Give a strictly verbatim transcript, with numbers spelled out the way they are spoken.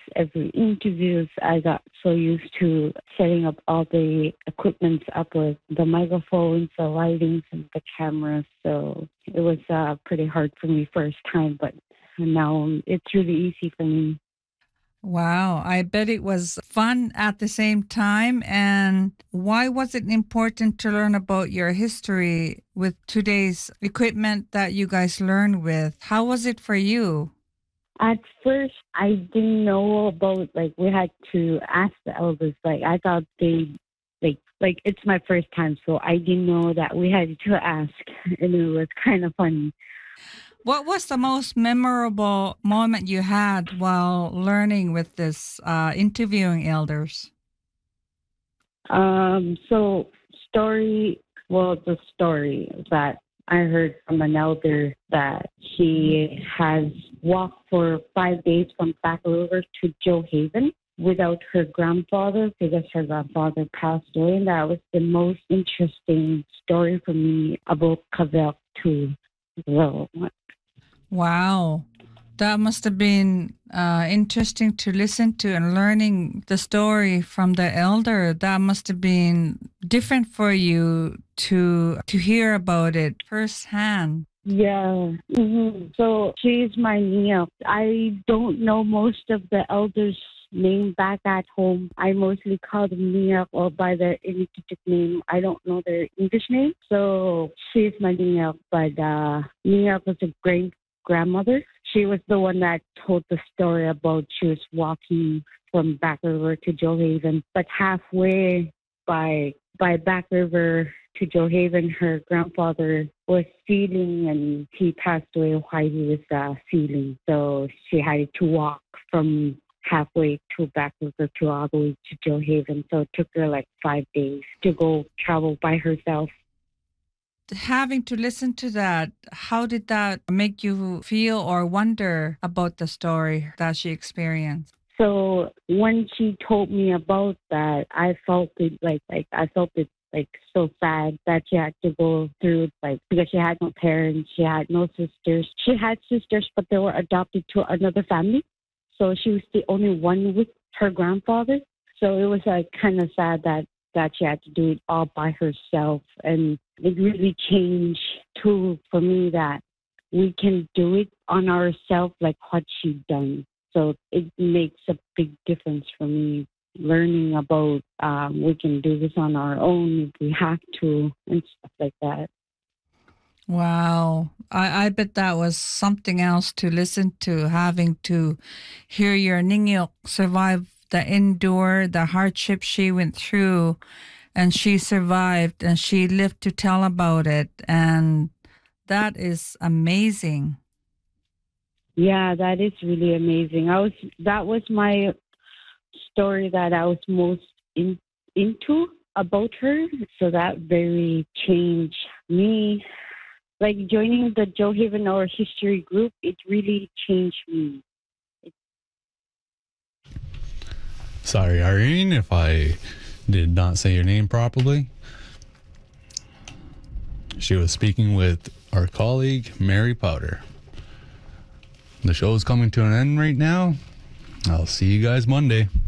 every interviews. I got so used to setting up all the equipment up with the microphones, the lightings, and the cameras. So it was uh, pretty hard for me first time, but now it's really easy for me. Wow, I bet it was fun at the same time. And why was it important to learn about your history with today's equipment that you guys learned with? How was it for you? At first, I didn't know about, like, we had to ask the elders. Like, I thought they, like, like it's my first time, so I didn't know that we had to ask, and it was kind of funny. What was the most memorable moment you had while learning with this uh, interviewing elders? Um, so story, well, the story that I heard from an elder that she has walked for five days from Back River to Joe Haven without her grandfather because her grandfather passed away. And that was the most interesting story for me about Quebec too. So, Wow. That must have been uh, interesting to listen to, and learning the story from the elder. That must have been different for you to to hear about it firsthand. yeah. hmm So she's my niece. I don't know most of the elders' name back at home. I mostly call them niece or by their Inuktitut name. I don't know their English name. So she's my niece, but uh, niece was a great grandmother. She was the one that told the story about she was walking from Back River to Joe Haven, but halfway by by Back River to Joe Haven, her grandfather was sealing and he passed away while he was uh, sealing. So she had to walk from halfway to Back River to all the way to Joe Haven. So it took her like five days to go travel by herself. Having to listen to that, how did that make you feel or wonder about the story that she experienced? So when she told me about that, I felt it like like I felt it like so sad that she had to go through, like, because she had no parents, she had no sisters. She had sisters, but they were adopted to another family. So she was the only one with her grandfather. So it was like kind of sad that that she had to do it all by herself, and it really changed too for me that we can do it on ourselves, like what she done. So it makes a big difference for me learning about um, we can do this on our own if we have to and stuff like that. Wow. I, I bet that was something else to listen to, having to hear your Ningyok survive the endure, the hardship she went through, and she survived and she lived to tell about it. And that is amazing. Yeah, that is really amazing. I was that was my story that I was most in, into about her. So that very changed me. Like joining the Joe Haven Oral History group, it really changed me. Sorry, Irene, if I did not say your name properly. She was speaking with our colleague, Mary Powder. The show is coming to an end right now. I'll see you guys Monday.